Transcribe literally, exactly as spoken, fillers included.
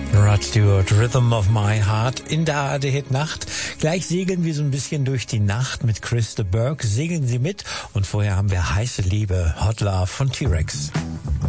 Rod Stewart, Rhythm of My Heart in der A R D-Hit-Nacht. Gleich segeln wir so ein bisschen durch die Nacht mit Chris de Burgh. Segeln Sie mit. Und vorher haben wir Heiße Liebe, Hot Love von T-Rex.